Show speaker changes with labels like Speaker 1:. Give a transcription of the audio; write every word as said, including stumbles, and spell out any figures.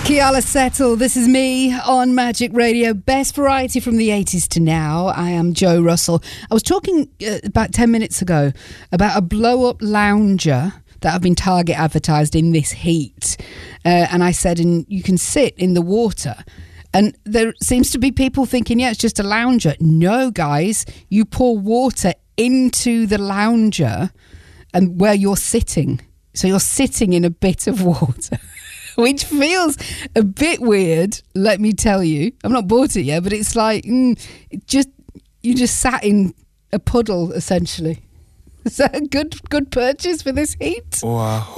Speaker 1: Kiala Settle, this is me on Magic Radio. Best variety from the eighties to now. I am Joe Russell. I was talking uh, about ten minutes ago about a blow-up lounger that have been target advertised in this heat. Uh, and I said, and you can sit in the water. And there seems to be people thinking, yeah, it's just a lounger. No, guys, you pour water into the lounger and where you're sitting. So you're sitting in a bit of water. Which feels a bit weird, let me tell you. I've not bought it yet, but it's like, mm, it just you just sat in a puddle, essentially. Is that a good good purchase for this heat?
Speaker 2: Wow.